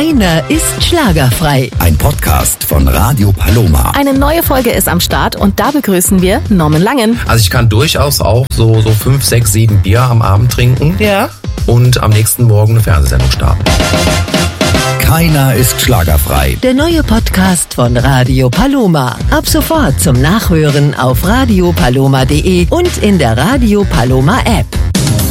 Keiner ist schlagerfrei. Ein Podcast von Radio Paloma. Eine neue Folge ist am Start und da begrüßen wir Norman Langen. Also ich kann durchaus auch so 5, 6, 7 Bier am Abend trinken. Ja. Und am nächsten Morgen eine Fernsehsendung starten. Keiner ist schlagerfrei. Der neue Podcast von Radio Paloma. Ab sofort zum Nachhören auf radiopaloma.de und in der Radio Paloma App.